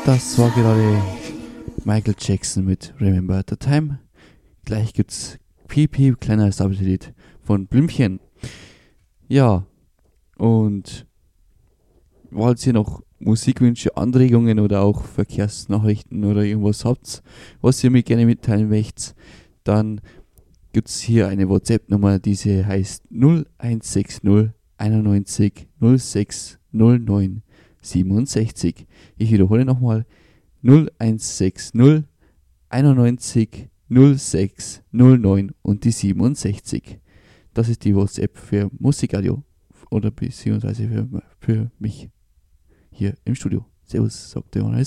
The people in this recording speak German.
Das war gerade Michael Jackson mit Remember the Time. Gleich gibt's PP, kleiner Stabilität von Blümchen. Ja, und falls ihr noch Musikwünsche, Anregungen oder auch Verkehrsnachrichten oder irgendwas habt, was ihr mir gerne mitteilen möchtet, dann gibt's hier eine WhatsApp-Nummer, diese heißt 0160 91 06 09 67. Ich wiederhole nochmal 0160 91 06 09 und die 67. Das ist die WhatsApp für Musikradio oder beziehungsweise für mich hier im Studio. Servus, sagt der Johannes.